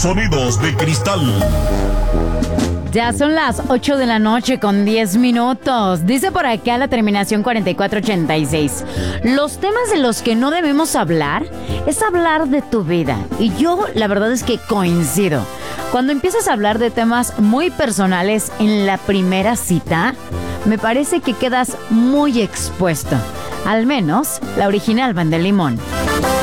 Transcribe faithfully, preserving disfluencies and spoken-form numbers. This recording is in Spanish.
Sonidos de Cristal. Ya son las ocho de la noche con diez minutos. Dice por acá la terminación cuarenta y cuatro ochenta y seis. Los temas de los que no debemos hablar es hablar de tu vida. Y yo la verdad es que coincido. Cuando empiezas a hablar de temas muy personales en la primera cita, me parece que quedas muy expuesto. Al menos la original Van de Limón.